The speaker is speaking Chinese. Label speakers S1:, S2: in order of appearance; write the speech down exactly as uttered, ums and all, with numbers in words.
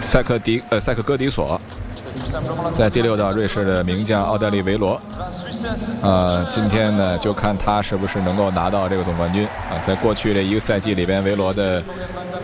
S1: 塞克迪呃塞克戈迪索，在第六道瑞士的名将奥黛丽维罗。呃，今天呢，就看他是不是能够拿到这个总冠军啊。在过去的一个赛季里边，维罗的